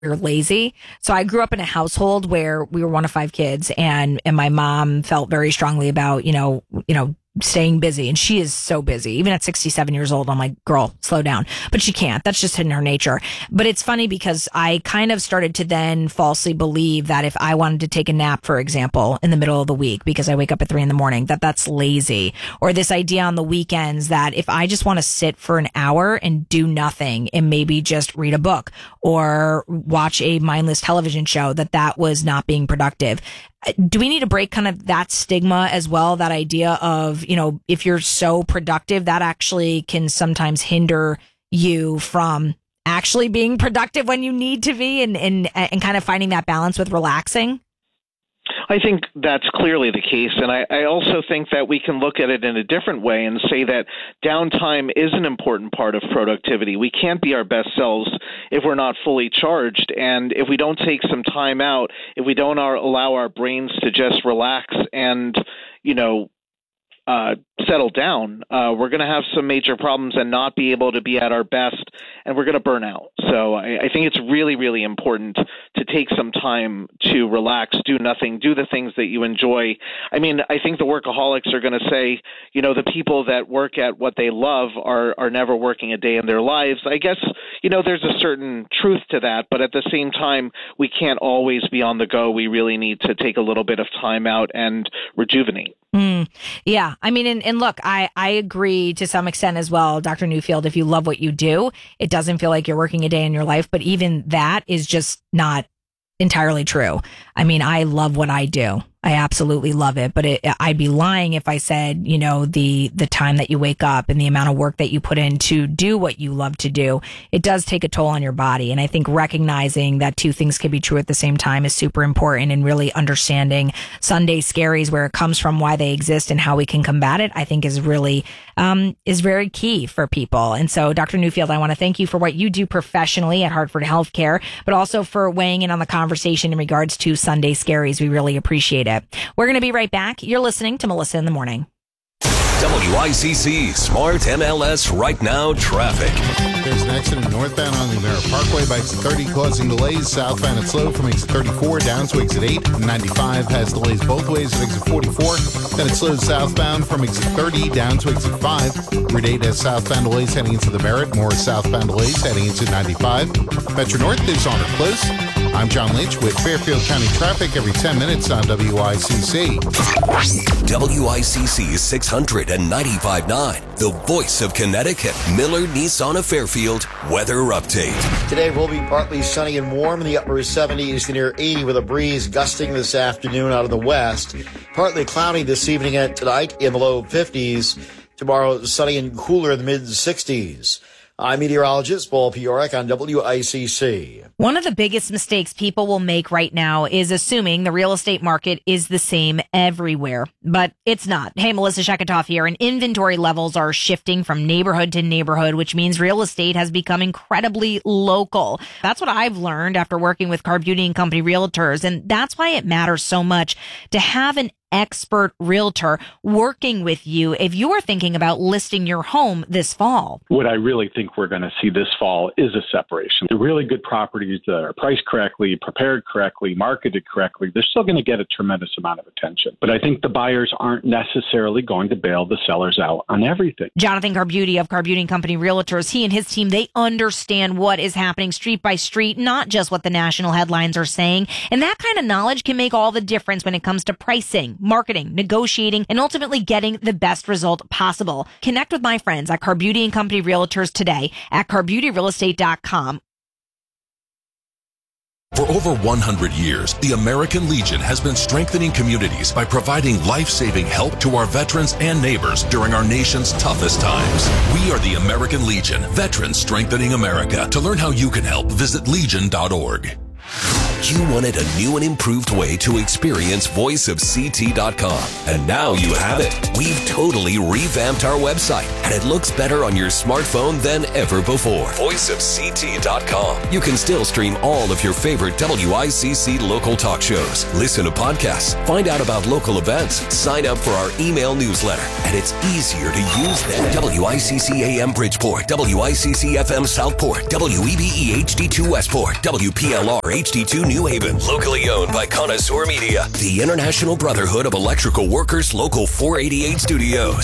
we're lazy. So I grew up in a household where we were one of 5 kids, and my mom felt very strongly about, staying busy. And she is so busy. Even at 67 years old, I'm like, girl, slow down. But she can't. That's just in her nature. But it's funny because I kind of started to then falsely believe that if I wanted to take a nap, for example, in the middle of the week, because I wake up at 3 a.m, that's lazy. Or this idea on the weekends that if I just want to sit for an hour and do nothing and maybe just read a book or watch a mindless television show, that was not being productive. Do we need to break kind of that stigma as well? That idea of, if you're so productive, that actually can sometimes hinder you from actually being productive when you need to be, and kind of finding that balance with relaxing? I think that's clearly the case. And I also think that we can look at it in a different way and say that downtime is an important part of productivity. We can't be our best selves if we're not fully charged. And if we don't take some time out, if we don't allow our brains to just relax and, settle down, we're going to have some major problems and not be able to be at our best, and we're going to burn out. So I think it's really, really important to take some time to relax, do nothing, do the things that you enjoy. I mean, I think the workaholics are going to say, the people that work at what they love are never working a day in their lives. I guess, there's a certain truth to that, but at the same time, we can't always be on the go. We really need to take a little bit of time out and rejuvenate. Yeah. I mean, and look, I agree to some extent as well, Dr. Newfield. If you love what you do, it doesn't feel like you're working a day in your life, but even that is just not entirely true. I mean, I love what I do. I absolutely love it, but I'd be lying if I said, the time that you wake up and the amount of work that you put in to do what you love to do, it does take a toll on your body. And I think recognizing that two things can be true at the same time is super important, and really understanding Sunday scaries, where it comes from, why they exist, and how we can combat it, I think is really, is very key for people. And so, Dr. Newfield, I want to thank you for what you do professionally at Hartford Healthcare, but also for weighing in on the conversation in regards to Sunday scaries. We really appreciate it. We're going to be right back. You're listening to Melissa in the Morning. WICC Smart MLS Right Now Traffic. There's an accident northbound on the America Parkway by exit 30 causing delays. Southbound it's slow from exit 34 down to exit 8. 95 has delays both ways at exit 44. Then it slows southbound from exit 30 down to exit 5. Route 8 has southbound delays heading into the Merritt. More southbound delays heading into 95. Metro North is on or close. I'm John Lynch with Fairfield County traffic every 10 minutes on WICC. WICC 695.9, the voice of Connecticut. Miller Nissan of Fairfield weather update. Today will be partly sunny and warm in the upper 70s to near 80 with a breeze gusting this afternoon out of the west. Partly cloudy this evening and tonight in the low 50s. Tomorrow sunny and cooler in the mid 60s. I'm meteorologist Paul Piorek on WICC. One of the biggest mistakes people will make right now is assuming the real estate market is the same everywhere, but it's not. Hey, Melissa Sheketoff here, and inventory levels are shifting from neighborhood to neighborhood, which means real estate has become incredibly local. That's what I've learned after working with Carr Beauty and Company realtors, and that's why it matters so much to have an expert realtor working with you if you are thinking about listing your home this fall. What I really think we're going to see this fall is a separation. The really good properties that are priced correctly, prepared correctly, marketed correctly, they're still going to get a tremendous amount of attention. But I think the buyers aren't necessarily going to bail the sellers out on everything. Jonathan Carr Beauty of Carr Beauty and Company Realtors, he and his team, they understand what is happening street by street, not just what the national headlines are saying. And that kind of knowledge can make all the difference when it comes to pricing, marketing, negotiating, and ultimately getting the best result possible. Connect with my friends at Carr Beauty and Company Realtors today at carbeautyrealestate.com. For over 100 years, the American Legion has been strengthening communities by providing life-saving help to our veterans and neighbors during our nation's toughest times. We are the American Legion, Veterans Strengthening America. To learn how you can help, visit legion.org. You wanted a new and improved way to experience voiceofct.com. And now you have it. We've totally revamped our website, and it looks better on your smartphone than ever before. Voiceofct.com. You can still stream all of your favorite WICC local talk shows, listen to podcasts, find out about local events, sign up for our email newsletter, and it's easier to use than WICC AM Bridgeport, WICC FM Southport, WEBE HD2 Westport, WPLR HD2 New Haven. Locally owned by Connoisseur Media, the International Brotherhood of Electrical Workers, Local 488 Studios.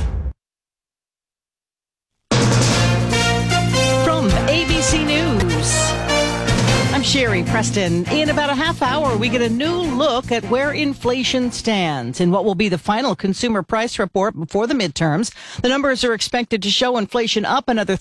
From ABC News, I'm Sherry Preston. In about a half hour, we get a new look at where inflation stands in what will be the final consumer price report before the midterms. The numbers are expected to show inflation up another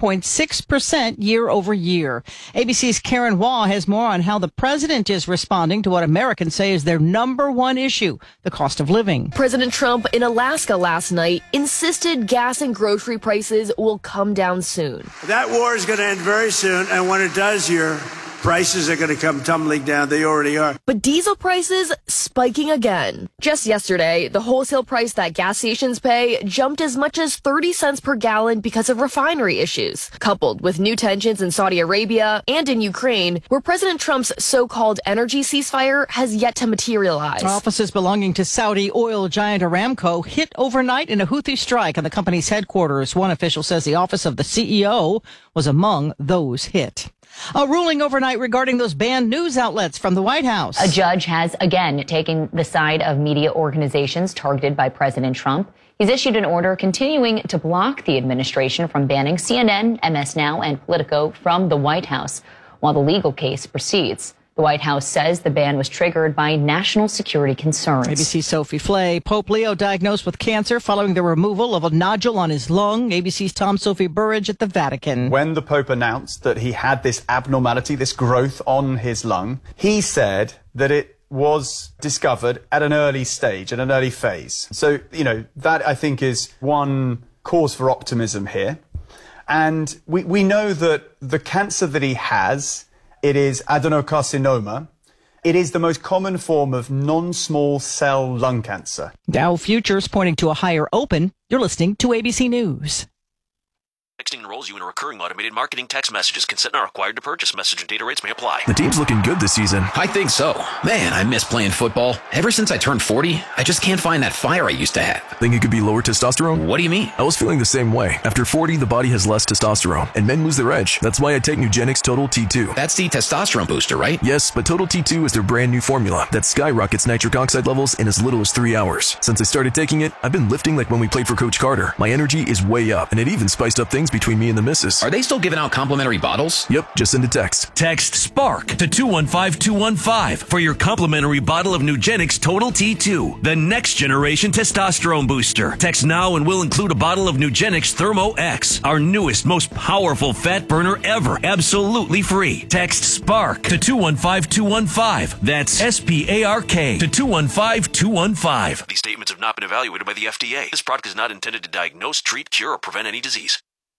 3.6% year over year. ABC's Karen Waugh has more on how the president is responding to what Americans say is their number one issue, the cost of living. President Trump in Alaska last night insisted gas and grocery prices will come down soon. That war is going to end very soon, and when it does, your prices are going to come tumbling down. They already are. But diesel prices spiking again. Just yesterday, the wholesale price that gas stations pay jumped as much as 30 cents per gallon because of refinery issues, coupled with new tensions in Saudi Arabia and in Ukraine, where President Trump's so-called energy ceasefire has yet to materialize. Offices belonging to Saudi oil giant Aramco hit overnight in a Houthi strike on the company's headquarters. One official says the office of the CEO was among those hit. A ruling overnight regarding those banned news outlets from the White House. A judge has again taken the side of media organizations targeted by President Trump. He's issued an order continuing to block the administration from banning CNN, MS Now, and Politico from the White House while the legal case proceeds. The White House says the ban was triggered by national security concerns. ABC's Sophie Flay. Pope Leo diagnosed with cancer following the removal of a nodule on his lung. ABC's Tom Sophie Burridge at the Vatican. When the Pope announced that he had this abnormality, this growth on his lung, he said that it was discovered at an early stage, at an early phase. So, that I think is one cause for optimism here. And we know that the cancer that he has, it is adenocarcinoma. It is the most common form of non-small cell lung cancer. Dow futures pointing to a higher open. You're listening to ABC News. Texting enrolls you in a recurring automated marketing text messages. Consent not required to purchase. Message and data rates may apply. The team's looking good this season. I think so. Man, I miss playing football. Ever since I turned 40, I just can't find that fire I used to have. Think it could be lower testosterone? What do you mean? I was feeling the same way. After 40, the body has less testosterone, and men lose their edge. That's why I take Nugenix Total T2. That's the testosterone booster, right? Yes, but Total T2 is their brand new formula that skyrockets nitric oxide levels in as little as 3 hours. Since I started taking it, I've been lifting like when we played for Coach Carter. My energy is way up, and it even spiced up things between me and the missus. Are they still giving out complimentary bottles? Yep, just send a text. Text SPARK to 215-215 for your complimentary bottle of Nugenix Total T2, the next generation testosterone booster. Text now and we'll include a bottle of Nugenix Thermo X, our newest, most powerful fat burner ever, absolutely free. Text SPARK to 215-215. That's SPARK to 215-215. These statements have not been evaluated by the FDA. This product is not intended to diagnose, treat, cure, or prevent any disease.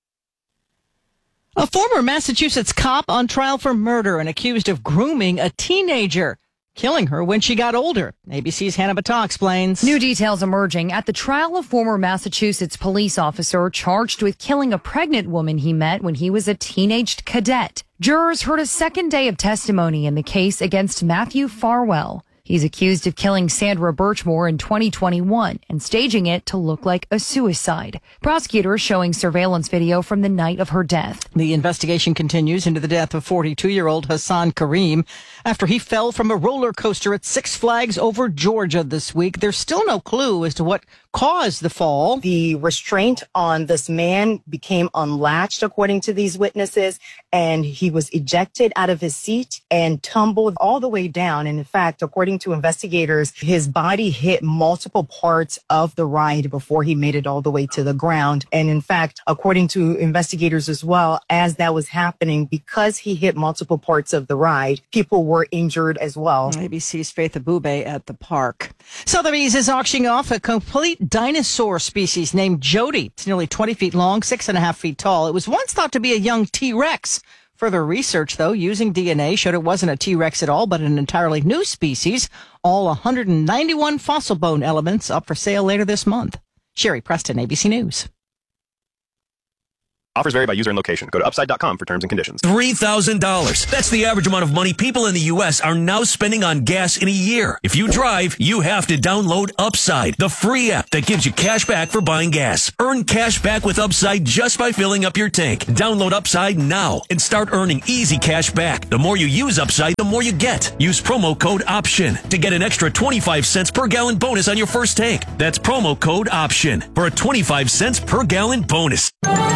A former Massachusetts cop on trial for murder and accused of grooming a teenager, killing her when she got older. ABC's Hannah Battah explains. New details emerging at the trial of former Massachusetts police officer charged with killing a pregnant woman he met when he was a teenage cadet. Jurors heard a second day of testimony in the case against Matthew Farwell. He's accused of killing Sandra Birchmore in 2021 and staging it to look like a suicide. Prosecutors showing surveillance video from the night of her death. The investigation continues into the death of 42-year-old Hassan Kareem after he fell from a roller coaster at Six Flags over Georgia this week. There's still no clue as to what caused the fall. The restraint on this man became unlatched, according to these witnesses, and he was ejected out of his seat and tumbled all the way down. And in fact, according to investigators, his body hit multiple parts of the ride before he made it all the way to the ground. And in fact, according to investigators as well, as that was happening, because he hit multiple parts of the ride, people were injured as well. ABC's Faith Abube at the park. Sotheby's is auctioning off a complete dinosaur species named Jody. It's nearly 20 feet long, 6.5 feet tall. It was once thought to be a young T-Rex. Further research, though, using DNA showed it wasn't a T-Rex at all, but an entirely new species. All 191 fossil bone elements up for sale later this month. Sherry Preston, ABC News. Offers vary by user and location. Go to upside.com for terms and conditions. $3,000. That's the average amount of money people in the U.S. are now spending on gas in a year. If you drive, you have to download Upside, the free app that gives you cash back for buying gas. Earn cash back with Upside just by filling up your tank. Download Upside now and start earning easy cash back. The more you use Upside, the more you get. Use promo code OPTION to get an extra 25 cents per gallon bonus on your first tank. That's promo code OPTION for a 25 cents per gallon bonus.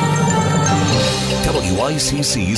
WICC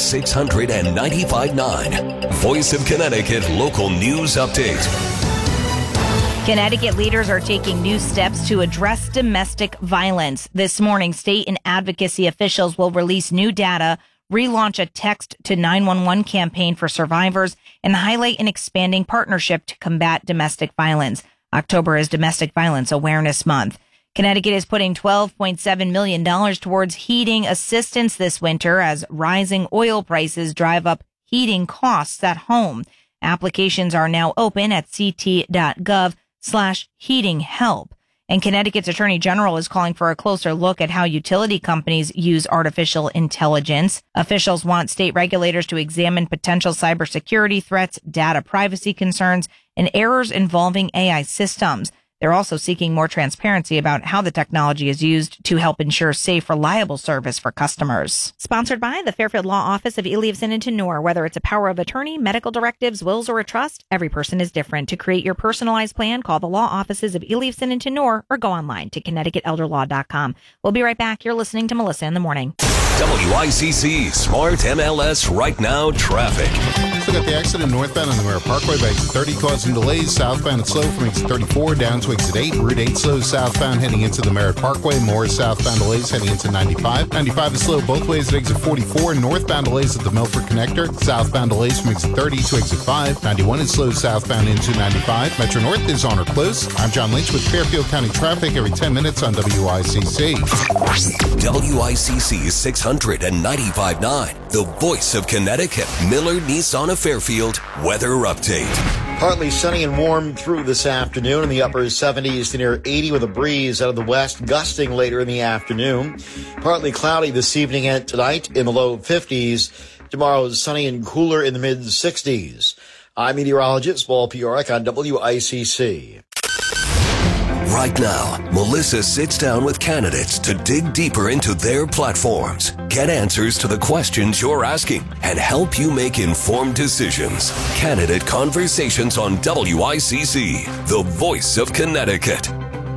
695.9. Voice of Connecticut local news update. Connecticut leaders are taking new steps to address domestic violence. This morning, state and advocacy officials will release new data, relaunch a text to 911 campaign for survivors, and highlight an expanding partnership to combat domestic violence. October is Domestic Violence Awareness Month. Connecticut is putting $12.7 million towards heating assistance this winter as rising oil prices drive up heating costs at home. Applications are now open at ct.gov/heating help. And Connecticut's Attorney General is calling for a closer look at how utility companies use artificial intelligence. Officials want state regulators to examine potential cybersecurity threats, data privacy concerns, and errors involving AI systems. They're also seeking more transparency about how the technology is used to help ensure safe, reliable service for customers. Sponsored by the Fairfield Law Office of Ely of Sinnington Noor. Whether it's a power of attorney, medical directives, wills, or a trust, every person is different. To create your personalized plan, call the law offices of Ely of Sinnington Noor or go online to ConnecticutElderLaw.com. We'll be right back. You're listening to Melissa in the Morning. WICC Smart MLS Right Now traffic. Look at the accident northbound on the Mirror Parkway by exit 30 causing delays. Southbound it's slow from exit 34 down to exit 8. Route 8 slow southbound heading into the Merritt Parkway. More southbound delays heading into 95. 95 is slow both ways at exit 44. Northbound delays at the Milford Connector. Southbound delays from exit 30 to exit 5. 91 is slow southbound into 95. Metro North is on or close. I'm John Lynch with Fairfield County traffic every 10 minutes on WICC. WICC 695.9. The voice of Connecticut. Miller Nissan of Fairfield. Weather update. Partly sunny and warm through this afternoon in the upper 70s to near 80 with a breeze out of the west, gusting later in the afternoon. Partly cloudy this evening and tonight in the low 50s. Tomorrow is sunny and cooler in the mid 60s. I'm meteorologist Paul Piorek on WICC. Right now, Melissa sits down with candidates to dig deeper into their platforms, get answers to the questions you're asking, and help you make informed decisions. Candidate Conversations on WICC, the voice of Connecticut.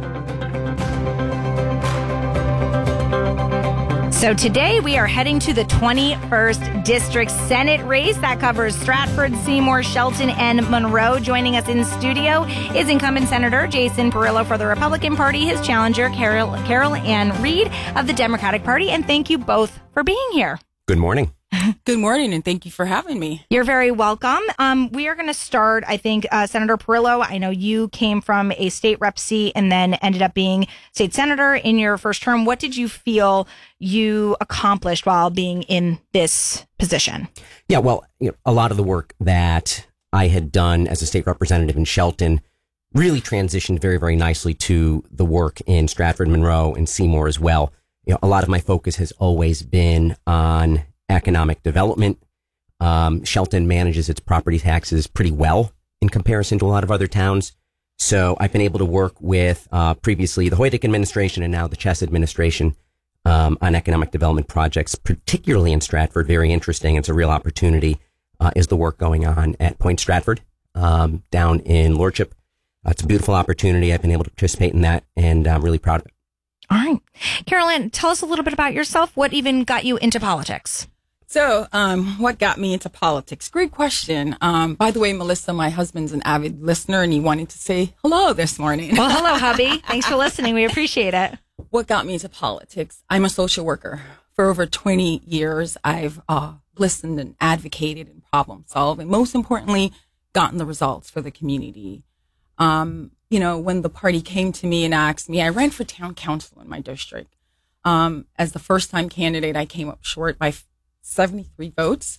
So today we are heading to the 21st District Senate race that covers Stratford, Seymour, Shelton, and Monroe. Joining us in studio is incumbent Senator Jason Perillo for the Republican Party, his challenger Carol Ann Reed of the Democratic Party. And thank you both for being here. Good morning. Good morning, and thank you for having me. You're very welcome. We are going to start, I think, Senator Perillo. I know you came from a state rep seat and then ended up being state senator in your first term. What did you feel you accomplished while being in this position? Yeah, well, a lot of the work that I had done as a state representative in Shelton really transitioned very, very nicely to the work in Stratford, Monroe, and Seymour as well. A lot of my focus has always been on economic development. Shelton manages its property taxes pretty well in comparison to a lot of other towns. So I've been able to work with previously the Hoydick administration and now the Chess administration on economic development projects, particularly in Stratford. Very interesting. It's a real opportunity is the work going on at Point Stratford down in Lordship. It's a beautiful opportunity. I've been able to participate in that, and I'm really proud of it. All right. Carolyn, tell us a little bit about yourself. What even got you into politics? So, what got me into politics? Great question. By the way, Melissa, my husband's an avid listener, and he wanted to say hello this morning. Well, hello, hubby. Thanks for listening. We appreciate it. What got me into politics? I'm a social worker. For over 20 years, I've listened and advocated and problem solved, and most importantly, gotten the results for the community. When the party came to me and asked me, I ran for town council in my district. As the first time candidate, I came up short by 73 votes.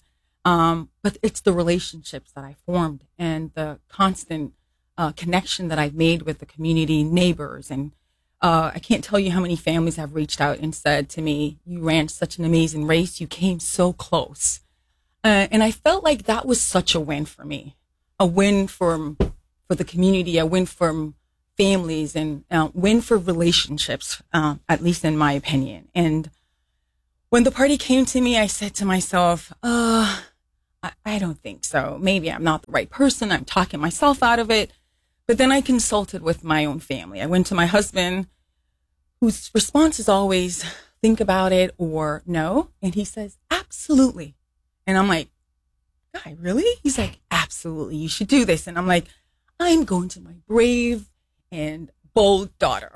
But it's the relationships that I formed and the constant connection that I've made with the community, neighbors. And I can't tell you how many families have reached out and said to me, you ran such an amazing race. You came so close. And I felt like that was such a win for me, a win for the community, a win for families, and win for relationships, at least in my opinion. And when the party came to me, I said to myself, I don't think so. Maybe I'm not the right person. I'm talking myself out of it. But then I consulted with my own family. I went to my husband, whose response is always, think about it or no. And he says, absolutely. And I'm like, Guy, really? He's like, absolutely, you should do this. And I'm like, I'm going to my brave and bold daughter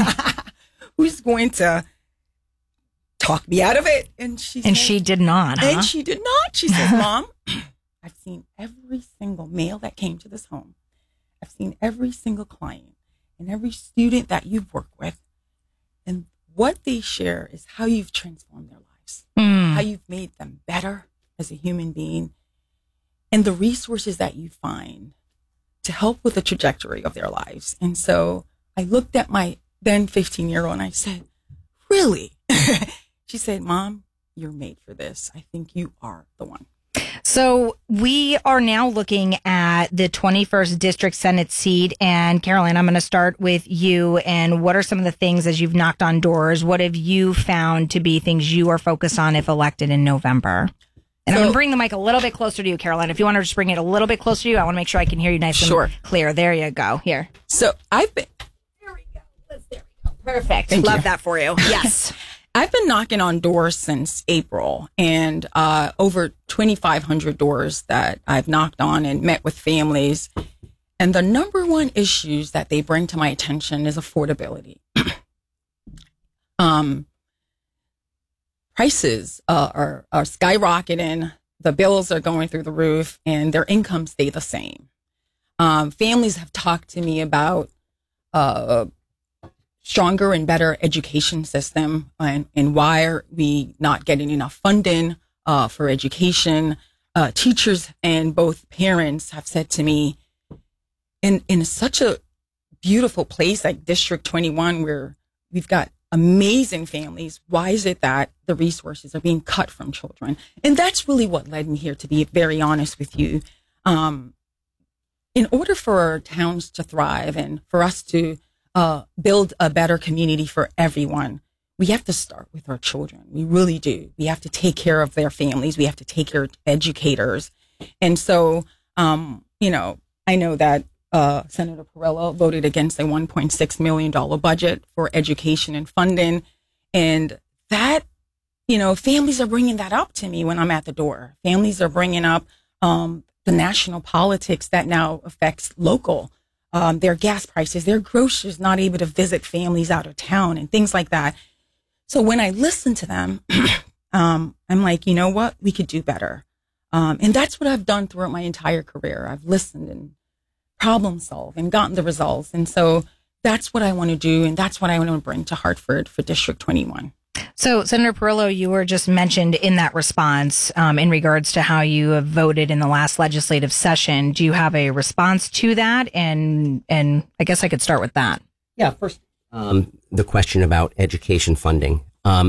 who's going to talk me out of it. And she did not, huh? And she did not. She says, Mom, I've seen every single mail that came to this home. I've seen every single client and every student that you've worked with. And what they share is how you've transformed their lives, how you've made them better as a human being, and the resources that you find to help with the trajectory of their lives. And so I looked at my then 15-year-old and I said, really? She said, Mom, you're made for this. I think you are the one. So we are now looking at the 21st District Senate seat. And Caroline, I'm going to start with you. And what are some of the things as you've knocked on doors? What have you found to be things you are focused on if elected in November? And I'm going to bring the mic a little bit closer to you, Caroline. If you want to just bring it a little bit closer to you, I want to make sure I can hear you nice and clear. There you go. Here. So I've been... There we go. Perfect. Thank Love you. that for you. Yes. I've been knocking on doors since April, and over 2,500 doors that I've knocked on and met with families. And the number one issues that they bring to my attention is affordability. Prices are skyrocketing. The bills are going through the roof, and their incomes stay the same. Families have talked to me about stronger and better education system, and why are we not getting enough funding for education. Teachers and both parents have said to me, in such a beautiful place like District 21, where we've got amazing families, why is it that the resources are being cut from children? And that's really what led me here, to be very honest with you. In order for our towns to thrive and for us to build a better community for everyone, we have to start with our children. We really do. We have to take care of their families. We have to take care of educators. And so, I know that Senator Perillo voted against a $1.6 million budget for education and funding. And that, families are bringing that up to me when I'm at the door. Families are bringing up the national politics that now affects local, their gas prices, their grocers not able to visit families out of town and things like that. So when I listen to them, I'm like, you know what? We could do better. And that's what I've done throughout my entire career. I've listened and problem solved and gotten the results. And so that's what I want to do. And that's what I want to bring to Hartford for District 21. So, Senator Perillo, you were just mentioned in that response in regards to how you have voted in the last legislative session. Do you have a response to that? And I guess I could start with that. Yeah, first, the question about education funding.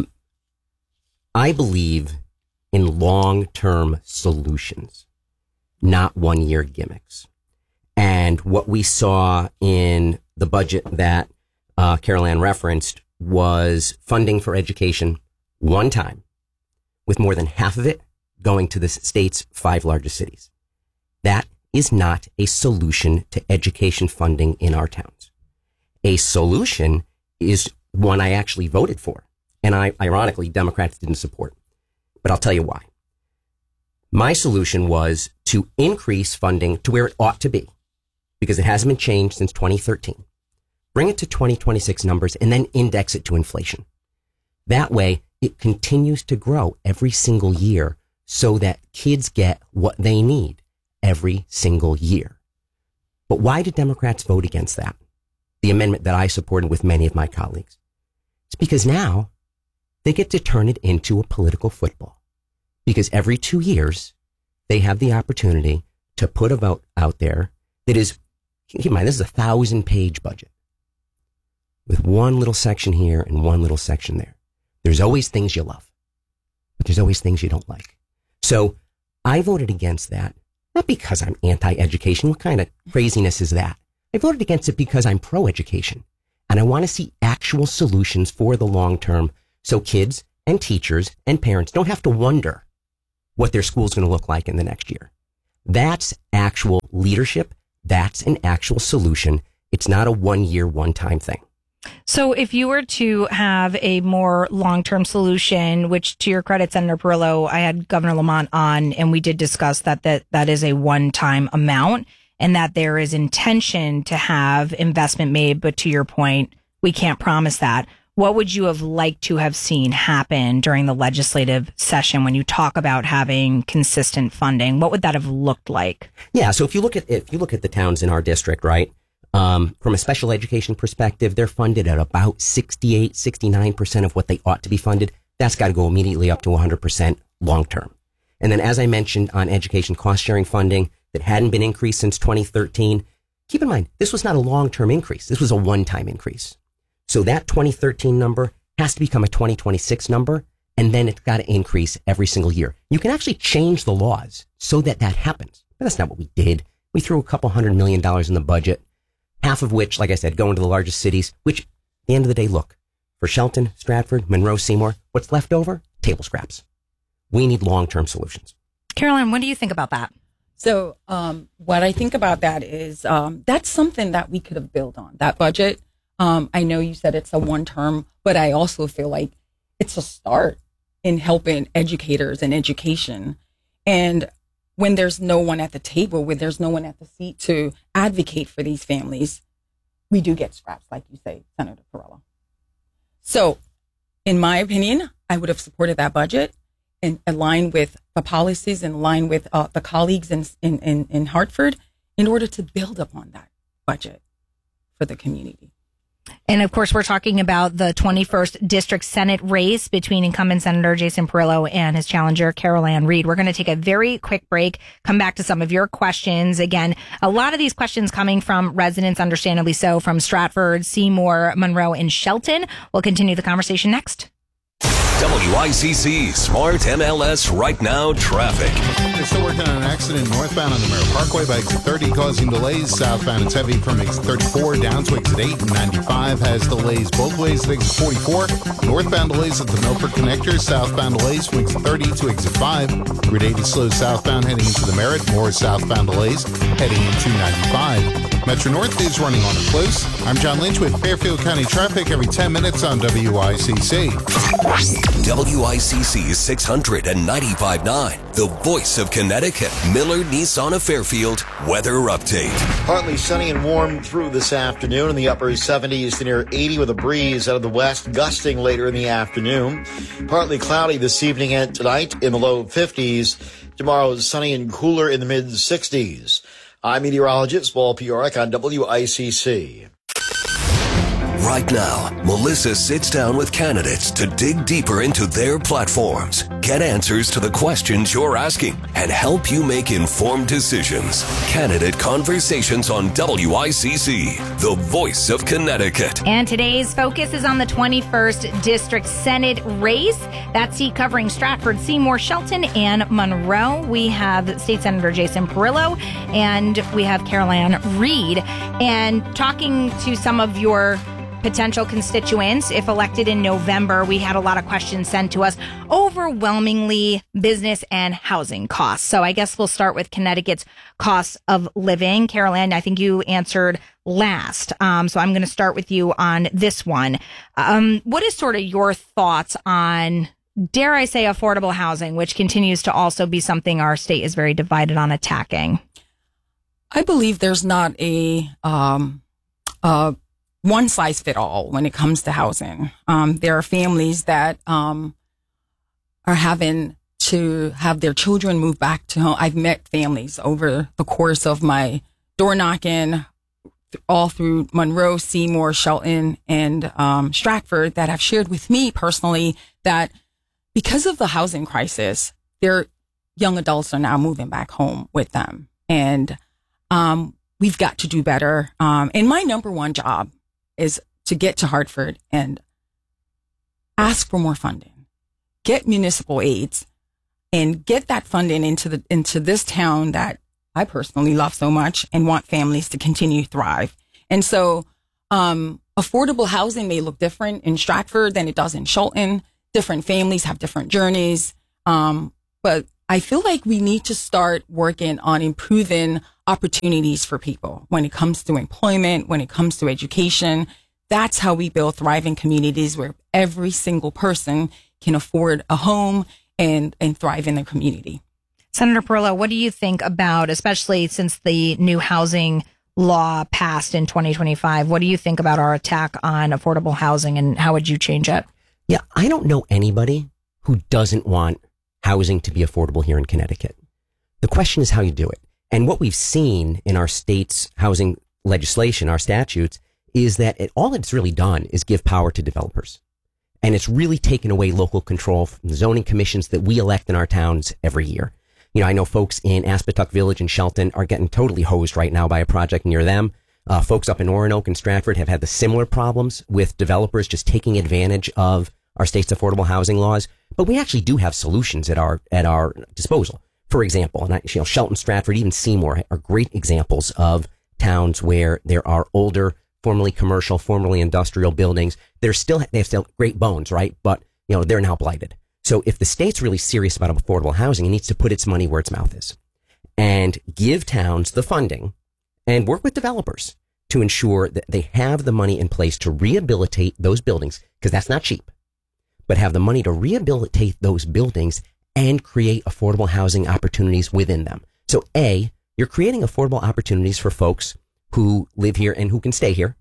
I believe in long-term solutions, not one-year gimmicks. And what we saw in the budget that Caroline referenced was funding for education one time, with more than half of it going to the state's 5 largest cities. That is not a solution to education funding in our towns. A solution is one I actually voted for, and ironically, Democrats didn't support. But I'll tell you why. My solution was to increase funding to where it ought to be, because it hasn't been changed since 2013. Bring it to 2026 numbers and then index it to inflation. That way, it continues to grow every single year so that kids get what they need every single year. But why did Democrats vote against that? The amendment that I supported with many of my colleagues. It's because now they get to turn it into a political football. Because every 2 years, they have the opportunity to put a vote out there that is, keep in mind, this is a 1,000-page budget with one little section here and one little section there. There's always things you love, but there's always things you don't like. So I voted against that, not because I'm anti-education. What kind of craziness is that? I voted against it because I'm pro-education, and I want to see actual solutions for the long term so kids and teachers and parents don't have to wonder what their school's going to look like in the next year. That's actual leadership. That's an actual solution. It's not a one-year, one-time thing. So if you were to have a more long-term solution, which to your credit, Senator Perillo, I had Governor Lamont on, and we did discuss that is a one-time amount and that there is intention to have investment made. But to your point, we can't promise that. What would you have liked to have seen happen during the legislative session when you talk about having consistent funding? What would that have looked like? Yeah. So if you look at the towns in our district, right? From a special education perspective, they're funded at about 69% of what they ought to be funded. That's got to go immediately up to 100% long term. And then, as I mentioned, on education cost sharing funding that hadn't been increased since 2013, keep in mind, this was not a long-term increase. This was a one-time increase. So that 2013 number has to become a 2026 number, and then it's got to increase every single year. You can actually change the laws so that happens. But that's not what we did. We threw a couple $100 million in the budget, half of which, like I said, go into the largest cities, which at the end of the day, look, for Shelton, Stratford, Monroe, Seymour, what's left over? Table scraps. We need long-term solutions. Caroline, what do you think about that? So what I think about that is that's something that we could have built on, that budget. I know you said it's a one-term, but I also feel like it's a start in helping educators and education. And when there's no one at the table, when there's no one at the seat to advocate for these families, we do get scraps, like you say, Senator Perillo. So, in my opinion, I would have supported that budget and aligned with the policies and aligned with the colleagues in Hartford in order to build upon that budget for the community. And of course, we're talking about the 21st District Senate race between incumbent Senator Jason Perillo and his challenger, Carol-Ann Reed. We're going to take a very quick break, come back to some of your questions. Again, a lot of these questions coming from residents, understandably so, from Stratford, Seymour, Monroe, and Shelton. We'll continue the conversation next. WICC Smart MLS Right Now Traffic. They're still working on an accident northbound on the Merritt Parkway by exit 30, causing delays. Southbound, it's heavy from exit 34 down to exit 8. And 95 has delays both ways at exit 44. Northbound delays at the Milford Connector. Southbound delays from exit 30 to exit 5. Route 80 slows southbound heading into the Merritt. More southbound delays heading into 95. Metro North is running on a close. I'm John Lynch with Fairfield County traffic every 10 minutes on WICC. WICC 695.9, the voice of Connecticut. Miller Nissan of Fairfield weather update. Partly sunny and warm through this afternoon in the upper 70s to near 80 with a breeze out of the west, gusting later in the afternoon. Partly cloudy this evening and tonight in the low 50s. Tomorrow is sunny and cooler in the mid 60s. I'm meteorologist Paul Piorek on WICC. Right now, Melissa sits down with candidates to dig deeper into their platforms, get answers to the questions you're asking, and help you make informed decisions. Candidate Conversations on WICC, the voice of Connecticut. And today's focus is on the 21st District Senate race. That seat covering Stratford, Seymour, Shelton, and Monroe. We have State Senator Jason Perillo and we have Carol-Ann Reed. And talking to some of your potential constituents, if elected in November, we had a lot of questions sent to us, overwhelmingly business and housing costs. So I guess we'll start with Connecticut's costs of living. Carol-Ann, I think you answered last. So I'm going to start with you on this one. What is sort of your thoughts on, dare I say, affordable housing, which continues to also be something our state is very divided on attacking? I believe there's not a one size fit all when it comes to housing. There are families that are having to have their children move back to home. I've met families over the course of my door knocking all through Monroe, Seymour, Shelton, and Stratford that have shared with me personally that because of the housing crisis, they're young adults are now moving back home with them. And we've got to do better. And my number one job is to get to Hartford and ask for more funding, get municipal aids, and get that funding into this town that I personally love so much and want families to continue to thrive. And so affordable housing may look different in Stratford than it does in Shelton. Different families have different journeys. But I feel like we need to start working on improving opportunities for people when it comes to employment, when it comes to education. That's how we build thriving communities where every single person can afford a home and thrive in their community. Senator Perillo, what do you think about, especially since the new housing law passed in 2025, what do you think about our attack on affordable housing and how would you change it? Yeah, I don't know anybody who doesn't want housing to be affordable here in Connecticut. The question is how you do it. And what we've seen in our state's housing legislation, our statutes, is that all it's really done is give power to developers. And it's really taken away local control from the zoning commissions that we elect in our towns every year. You know, I know folks in Aspetuck Village and Shelton are getting totally hosed right now by a project near them. Folks up in Oronoque and Stratford have had the similar problems with developers just taking advantage of our state's affordable housing laws. But we actually do have solutions at our disposal. For example, Shelton, Stratford, even Seymour are great examples of towns where there are older, formerly commercial, formerly industrial buildings. They have still great bones, right? But, they're now blighted. So if the state's really serious about affordable housing, it needs to put its money where its mouth is and give towns the funding and work with developers to ensure that they have the money in place to rehabilitate those buildings, because that's not cheap, but have the money to rehabilitate those buildings and create affordable housing opportunities within them. So you're creating affordable opportunities for folks who live here and who can stay here,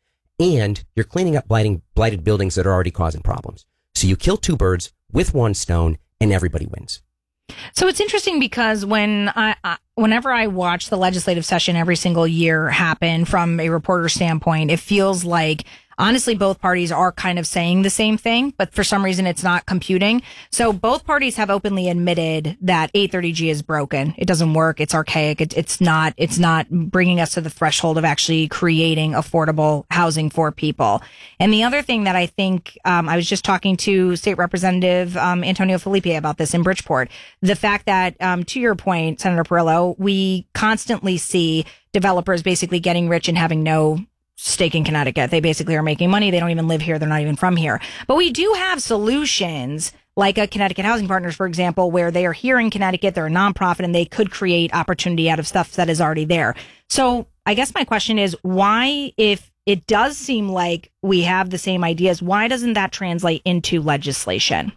and you're cleaning up blighted buildings that are already causing problems. So you kill two birds with one stone, and everybody wins. So it's interesting because whenever I watch the legislative session every single year happen from a reporter standpoint, it feels like honestly both parties are kind of saying the same thing, but for some reason it's not computing. So both parties have openly admitted that 830G is broken. It doesn't work. It's archaic. It's not bringing us to the threshold of actually creating affordable housing for people. And the other thing that I think, I was just talking to State Representative Antonio Felipe about this in Bridgeport. The fact that, to your point, Senator Perillo, we constantly see developers basically getting rich and having no stake in Connecticut. They basically are making money. They don't even live here. They're not even from here. But we do have solutions like a Connecticut Housing Partners, for example, where they are here in Connecticut. They're a nonprofit and they could create opportunity out of stuff that is already there. So I guess my question is why, if it does seem like we have the same ideas, why doesn't that translate into legislation?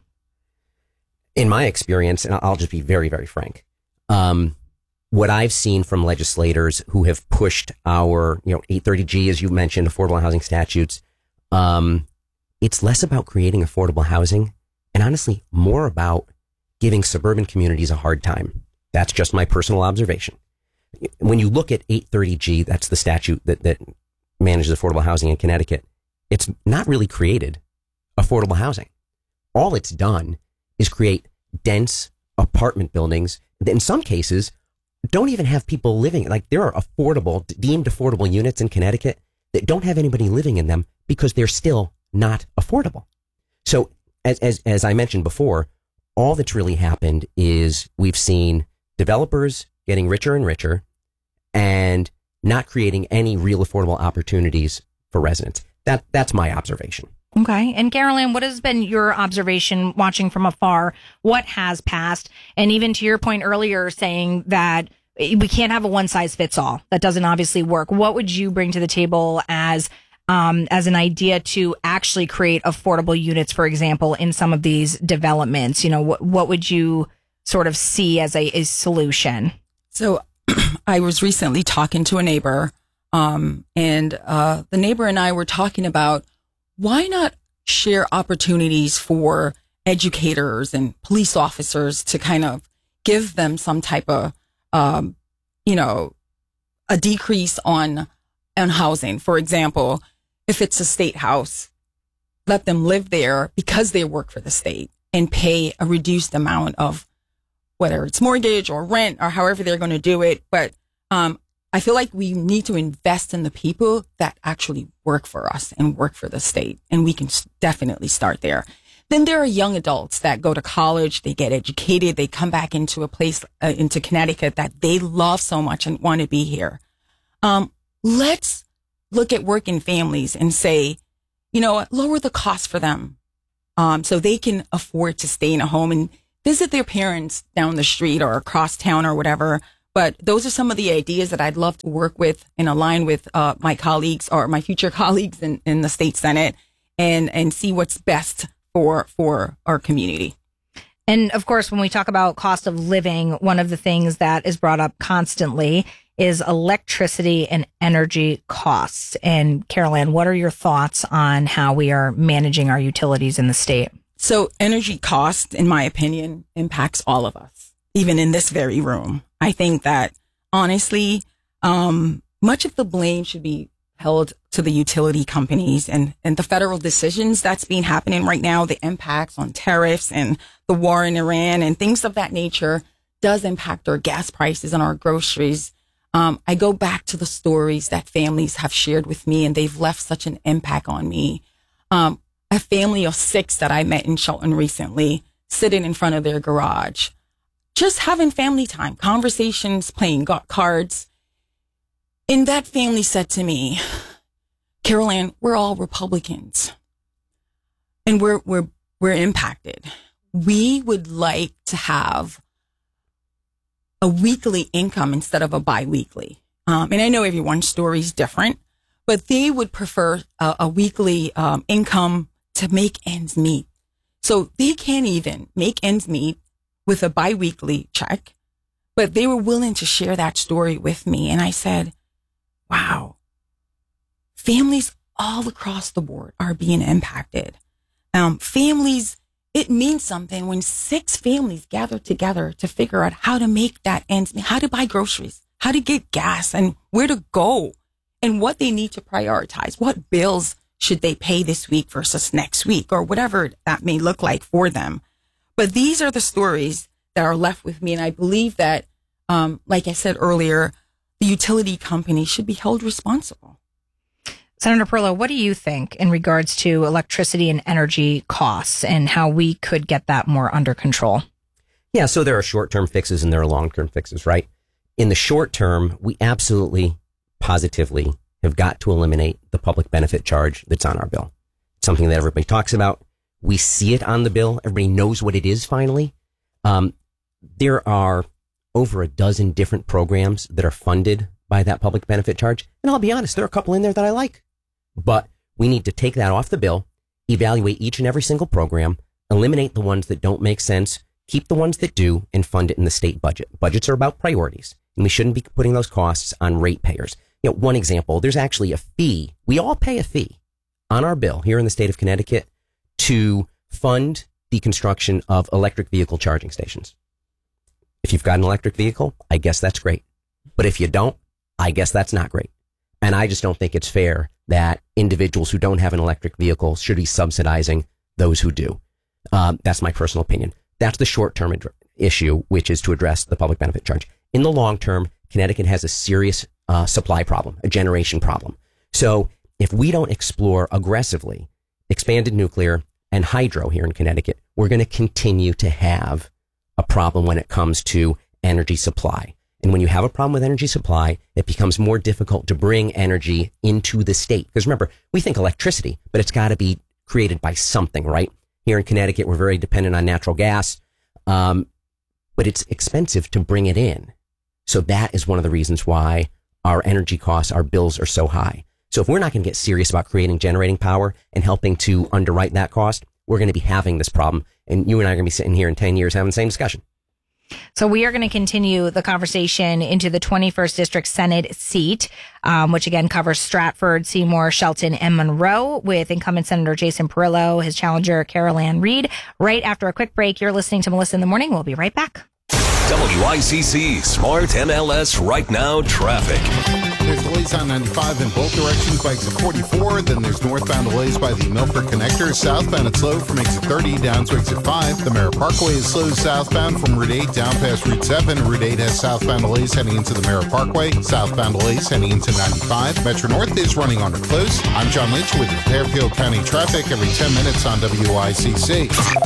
In my experience, and I'll just be very, very frank, what I've seen from legislators who have pushed our, 830G, as you mentioned, affordable housing statutes, it's less about creating affordable housing and honestly more about giving suburban communities a hard time. That's just my personal observation. When you look at 830G, that's the statute that manages affordable housing in Connecticut. It's not really created affordable housing. All it's done is create dense apartment buildings that in some cases don't even have people living. Like there are deemed affordable units in Connecticut that don't have anybody living in them because they're still not affordable. So as I mentioned before, all that's really happened is we've seen developers getting richer and richer and not creating any real affordable opportunities for residents. That's my observation. Okay. And Carolyn, what has been your observation watching from afar? What has passed? And even to your point earlier saying that we can't have a one size fits all. That doesn't obviously work. What would you bring to the table as an idea to actually create affordable units, for example, in some of these developments? What would you sort of see as a solution? So I was recently talking to a neighbor, and the neighbor and I were talking about why not share opportunities for educators and police officers to kind of give them some type of, a decrease on housing. For example, if it's a state house, let them live there because they work for the state and pay a reduced amount of whether it's mortgage or rent or however they're going to do it. But I feel like we need to invest in the people that actually work for us and work for the state. And we can definitely start there. Then there are young adults that go to college, they get educated, they come back into a place, into Connecticut that they love so much and want to be here. Let's look at working families and say, lower the cost for them, so they can afford to stay in a home and visit their parents down the street or across town or whatever. But those are some of the ideas that I'd love to work with and align with my colleagues or my future colleagues in the state Senate and see what's best for our community. And of course, when we talk about cost of living, one of the things that is brought up constantly is electricity and energy costs. And Carol Ann, what are your thoughts on how we are managing our utilities in the state? So energy cost, in my opinion, impacts all of us, even in this very room. I think that honestly, much of the blame should be held to the utility companies and the federal decisions that's been happening right now, the impacts on tariffs and the war in Iran and things of that nature does impact our gas prices and our groceries. I go back to the stories that families have shared with me, and they've left such an impact on me. A family of 6 that I met in Shelton recently, sitting in front of their garage, just having family time, conversations, playing cards. And that family said to me, Carol Ann, we're all Republicans and we're impacted. We would like to have a weekly income instead of a biweekly. And I know everyone's story is different, but they would prefer a weekly income to make ends meet. So they can't even make ends meet with a biweekly check, but they were willing to share that story with me. And I said, wow, families all across the board are being impacted. Families, it means something when 6 families gather together to figure out how to make that ends meet, how to buy groceries, how to get gas and where to go and what they need to prioritize. What bills should they pay this week versus next week or whatever that may look like for them. But these are the stories that are left with me. And I believe that, like I said earlier, the utility company should be held responsible. Senator Perillo, what do you think in regards to electricity and energy costs and how we could get that more under control? Yeah, so there are short-term fixes and there are long-term fixes, right? In the short term, we absolutely, positively have got to eliminate the public benefit charge that's on our bill. It's something that everybody talks about. We see it on the bill. Everybody knows what it is finally. There are over a dozen different programs that are funded by that public benefit charge. And I'll be honest, there are a couple in there that I like. But we need to take that off the bill, evaluate each and every single program, eliminate the ones that don't make sense, keep the ones that do, and fund it in the state budget. Budgets are about priorities, and we shouldn't be putting those costs on ratepayers. One example, there's actually a fee. We all pay a fee on our bill here in the state of Connecticut to fund the construction of electric vehicle charging stations. If you've got an electric vehicle, I guess that's great. But if you don't, I guess that's not great. And I just don't think it's fair that individuals who don't have an electric vehicle should be subsidizing those who do. That's my personal opinion. That's the short-term issue, which is to address the public benefit charge. In the long term, Connecticut has a serious supply problem, a generation problem. So if we don't explore aggressively expanded nuclear and hydro here in Connecticut, we're going to continue to have a problem when it comes to energy supply. And when you have a problem with energy supply, it becomes more difficult to bring energy into the state. Because remember, we think electricity, but it's got to be created by something, right? Here in Connecticut, we're very dependent on natural gas, but it's expensive to bring it in. So that is one of the reasons why our energy costs, our bills are so high. So if we're not going to get serious about creating generating power and helping to underwrite that cost, we're going to be having this problem. And you and I are going to be sitting here in 10 years having the same discussion. So we are going to continue the conversation into the 21st District Senate seat, which again covers Stratford, Seymour, Shelton, and Monroe, with incumbent Senator Jason Perillo, his challenger Carol Ann Reed. Right after a quick break, you're listening to Melissa in the Morning. We'll be right back. WICC Smart MLS Right Now traffic. There's delays on 95 in both directions by exit 44. Then there's northbound delays by the Milford Connector. Southbound it's slow from exit 30 down to exit 5. The Merritt Parkway is slow southbound from Route 8 down past Route 7. Route 8 has southbound delays heading into the Merritt Parkway. Southbound delays heading into 95. Metro North is running on or close. I'm John Lynch with Fairfield County traffic every 10 minutes on WICC.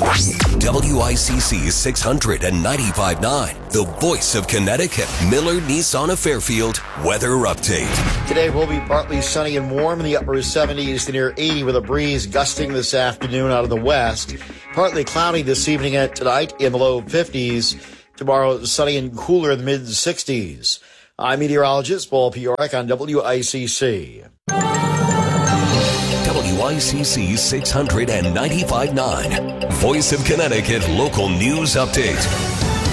WICC 695.9, the voice of Connecticut. Miller Nissan of Fairfield weather update. Today will be partly sunny and warm in the upper 70s to near 80 with a breeze gusting this afternoon out of the west. Partly cloudy this evening and tonight in the low 50s. Tomorrow sunny and cooler in the mid 60s. I'm meteorologist Paul Piorek on WICC. WICC 695.9, Voice of Connecticut local news update.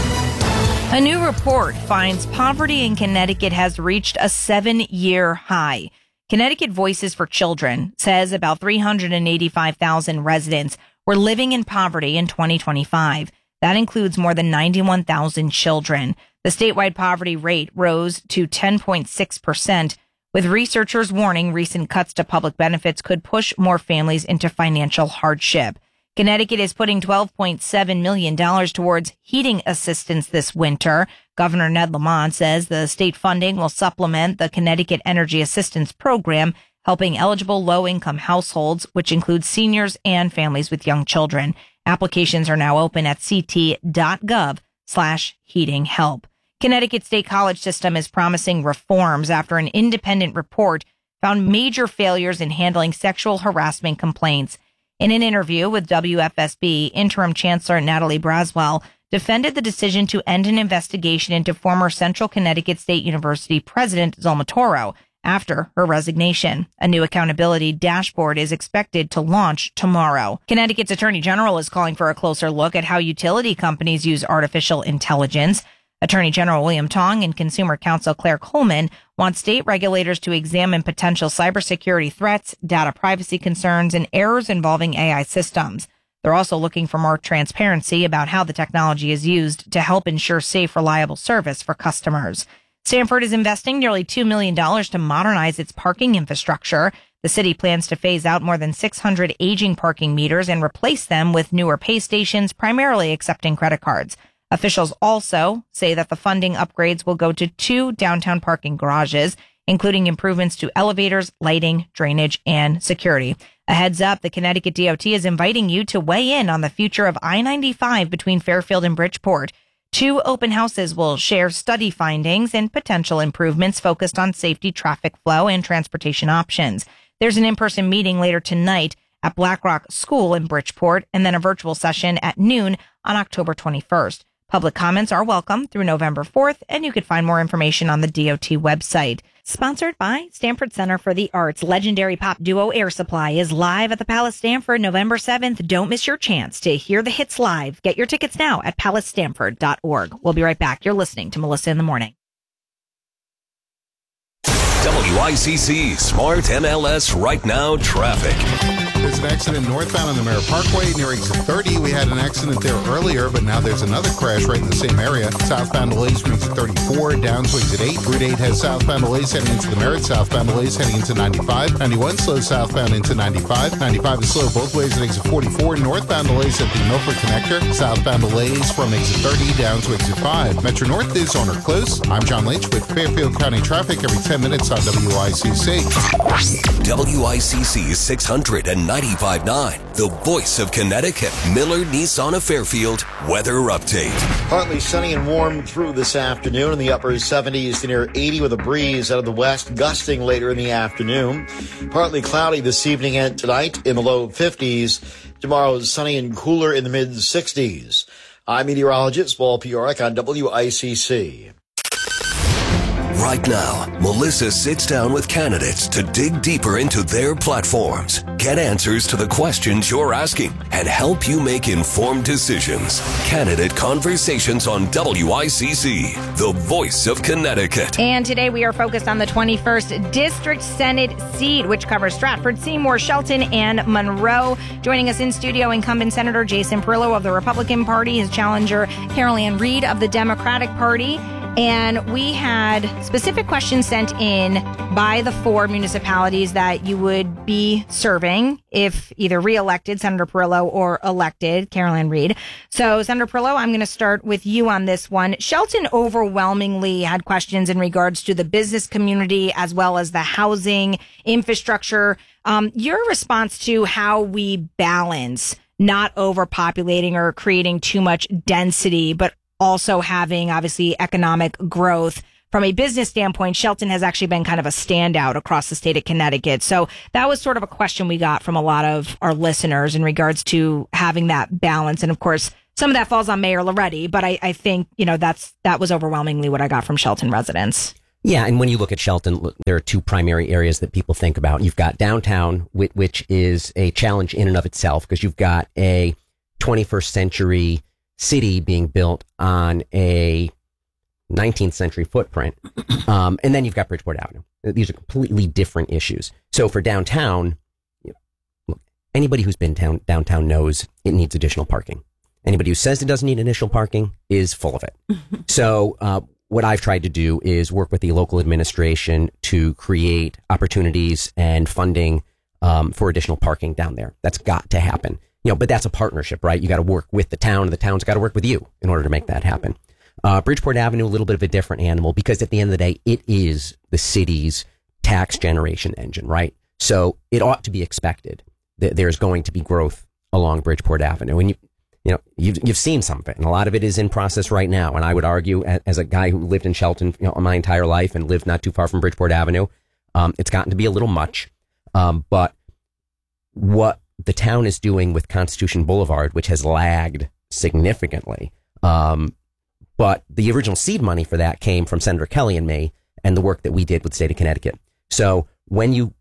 A new report finds poverty in Connecticut has reached a 7-year high. Connecticut Voices for Children says about 385,000 residents were living in poverty in 2025. That includes more than 91,000 children. The statewide poverty rate rose to 10.6%, with researchers warning recent cuts to public benefits could push more families into financial hardship. Connecticut is putting $12.7 million towards heating assistance this winter. Governor Ned Lamont says the state funding will supplement the Connecticut Energy Assistance Program, helping eligible low-income households, which includes seniors and families with young children. Applications are now open at ct.gov/heating help. Connecticut State College System is promising reforms after an independent report found major failures in handling sexual harassment complaints. In an interview with WFSB, Interim Chancellor Natalie Braswell defended the decision to end an investigation into former Central Connecticut State University President Zulma Toro after her resignation. A new accountability dashboard is expected to launch tomorrow. Connecticut's Attorney General is calling for a closer look at how utility companies use artificial intelligence. Attorney General William Tong and Consumer Counsel Claire Coleman want state regulators to examine potential cybersecurity threats, data privacy concerns, and errors involving AI systems. They're also looking for more transparency about how the technology is used to help ensure safe, reliable service for customers. Stamford is investing nearly $2 million to modernize its parking infrastructure. The city plans to phase out more than 600 aging parking meters and replace them with newer pay stations, primarily accepting credit cards. Officials also say that the funding upgrades will go to 2 downtown parking garages, including improvements to elevators, lighting, drainage, and security. A heads up, the Connecticut DOT is inviting you to weigh in on the future of I-95 between Fairfield and Bridgeport. 2 open houses will share study findings and potential improvements focused on safety, traffic flow, and transportation options. There's an in-person meeting later tonight at Blackrock School in Bridgeport, and then a virtual session at noon on October 21st. Public comments are welcome through November 4th, and you can find more information on the DOT website. Sponsored by Stamford Center for the Arts, legendary pop duo Air Supply is live at the Palace Stamford November 7th. Don't miss your chance to hear the hits live. Get your tickets now at palacestamford.org. We'll be right back. You're listening to Melissa in the Morning. WICC Smart MLS Right Now traffic. There's an accident northbound on the Merritt Parkway near exit 30. We had an accident there earlier, but now there's another crash right in the same area. Southbound delays from exit 34 down to exit 8. Route 8 has southbound delays heading into the Merritt. Southbound delays heading into 95. 91 slow southbound into 95. 95 is slow both ways at exit 44. Northbound delays at the Milford Connector. Southbound delays from exit 30 down to exit 5. Metro North is on or close. I'm John Lynch with Fairfield County traffic every 10 minutes on WICC. WICC 695.9, the voice of Connecticut. Miller Nissan of Fairfield weather update. Partly sunny and warm through this afternoon in the upper 70s to near 80 with a breeze out of the west, gusting later in the afternoon. Partly cloudy this evening and tonight in the low 50s. Tomorrow is sunny and cooler in the mid 60s. I'm meteorologist Paul Piorek on WICC. Right now, Melissa sits down with candidates to dig deeper into their platforms, get answers to the questions you're asking, and help you make informed decisions. Candidate Conversations on WICC, the voice of Connecticut. And today we are focused on the 21st District Senate seat, which covers Stratford, Seymour, Shelton, and Monroe. Joining us in studio, incumbent Senator Jason Perillo of the Republican Party, his challenger Carol Ann Reed of the Democratic Party. And we had specific questions sent in by the 4 municipalities that you would be serving if either reelected Senator Perillo or elected Carol Ann Reed. So, Senator Perillo, I'm going to start with you on this one. Shelton overwhelmingly had questions in regards to the business community as well as the housing infrastructure. Your response to how we balance not overpopulating or creating too much density, but also having obviously economic growth. From a business standpoint, Shelton has actually been kind of a standout across the state of Connecticut. So that was sort of a question we got from a lot of our listeners in regards to having that balance. And of course, some of that falls on Mayor Loretti, but I think, that was overwhelmingly what I got from Shelton residents. Yeah, and when you look at Shelton, there are 2 primary areas that people think about. You've got downtown, which is a challenge in and of itself, because you've got a 21st century city being built on a 19th century footprint. And then you've got Bridgeport Avenue. These are completely different issues. So for downtown, look, anybody who's been downtown knows it needs additional parking. Anybody who says it doesn't need additional parking is full of it. So what I've tried to do is work with the local administration to create opportunities and funding for additional parking down there. That's got to happen. But that's a partnership, right? You got to work with the town, and the town's got to work with you in order to make that happen. Bridgeport Avenue, a little bit of a different animal, because at the end of the day, it is the city's tax generation engine, right? So it ought to be expected that there's going to be growth along Bridgeport Avenue. And you've seen some of it, and a lot of it is in process right now. And I would argue, as a guy who lived in Shelton my entire life and lived not too far from Bridgeport Avenue, it's gotten to be a little much. But what the town is doing with Constitution Boulevard, which has lagged significantly. But the original seed money for that came from Senator Kelly and me and the work that we did with the state of Connecticut. So when you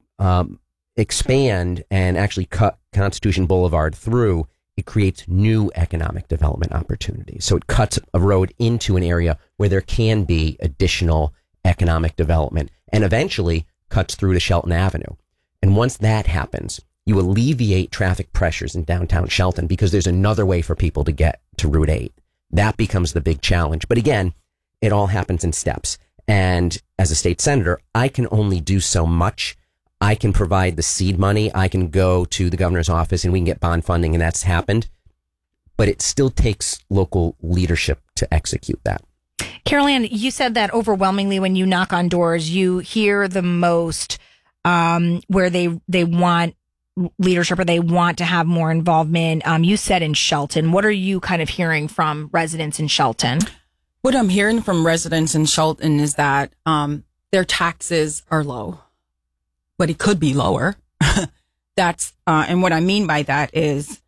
expand and actually cut Constitution Boulevard through, it creates new economic development opportunities. So it cuts a road into an area where there can be additional economic development and eventually cuts through to Shelton Avenue. And once that happens, you alleviate traffic pressures in downtown Shelton because there's another way for people to get to Route 8. That becomes the big challenge. But again, it all happens in steps. And as a state senator, I can only do so much. I can provide the seed money. I can go to the governor's office and we can get bond funding, and that's happened. But it still takes local leadership to execute that. Carol Ann, you said that overwhelmingly when you knock on doors, you hear the most where they want leadership or they want to have more involvement. You said in Shelton. What are you kind of hearing from residents in Shelton? What I'm hearing from residents in Shelton is that their taxes are low, but it could be lower. That's and what I mean by that is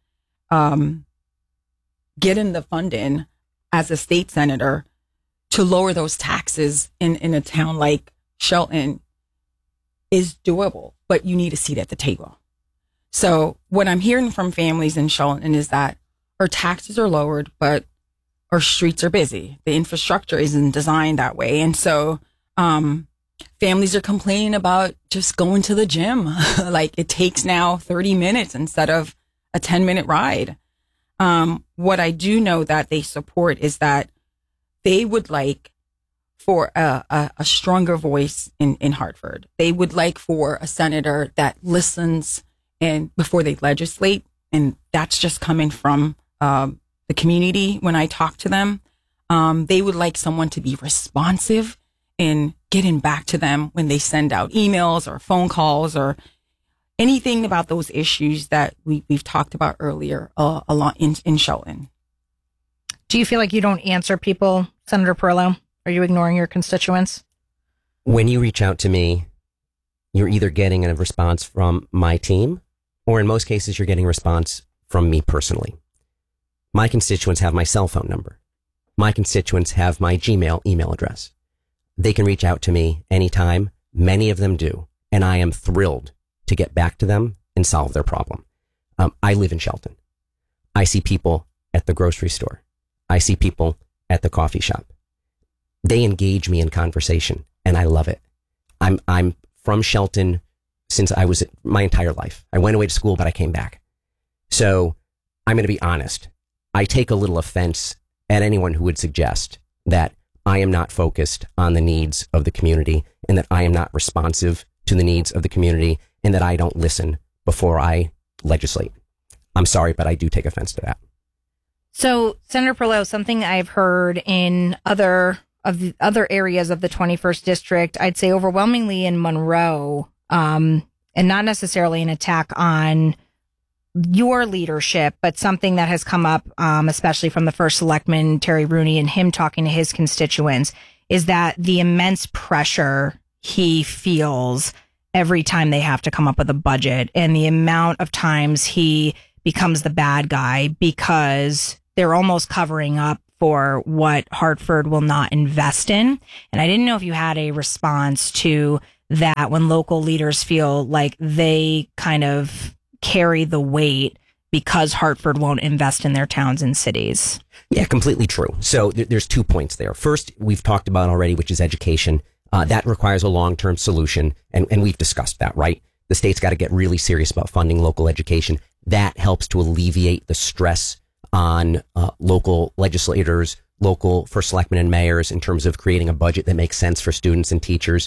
getting the funding as a state senator to lower those taxes in a town like Shelton is doable, but you need a seat at the table. So what I'm hearing from families in Shelton is that our taxes are lowered, but our streets are busy. The infrastructure isn't designed that way. And so families are complaining about just going to the gym. Like it takes now 30 minutes instead of a 10-minute ride. What I do know that they support is that they would like for a stronger voice in Hartford. They would like for a senator that listens and before they legislate. And that's just coming from the community when I talk to them. They would like someone to be responsive in getting back to them when they send out emails or phone calls or anything about those issues that we've talked about earlier a lot in Shelton. Do you feel like you don't answer people, Senator Perillo? Are you ignoring your constituents? When you reach out to me, you're either getting a response from my team, or in most cases, you're getting a response from me personally. My constituents have my cell phone number. My constituents have my Gmail email address. they can reach out to me anytime. Many of them do. And I am thrilled to get back to them and solve their problem. I live in Shelton. I see people at the grocery store. I see people at the coffee shop. They engage me in conversation, and I love it. I'm from Shelton since I was my entire life. I went away to school, but I came back. So I'm going to be honest. I take a little offense at anyone who would suggest that I am not focused on the needs of the community and that I am not responsive to the needs of the community and that I don't listen before I legislate. I'm sorry, but I do take offense to that. So, Senator Perillo, something I've heard in other areas of the 21st district, I'd say overwhelmingly in Monroe, and not necessarily an attack on your leadership, but something that has come up, especially from the first selectman, Terry Rooney, and him talking to his constituents, is that the immense pressure he feels every time they have to come up with a budget and the amount of times he becomes the bad guy because they're almost covering up for what Hartford will not invest in. And I didn't know if you had a response to that when local leaders feel like they kind of carry the weight because Hartford won't invest in their towns and cities. Yeah, completely true. So there's 2 points there. First, we've talked about already, which is education. That requires a long-term solution, and we've discussed that, right? The state's got to get really serious about funding local education. That helps to alleviate the stress on local legislators, local first selectmen and mayors in terms of creating a budget that makes sense for students and teachers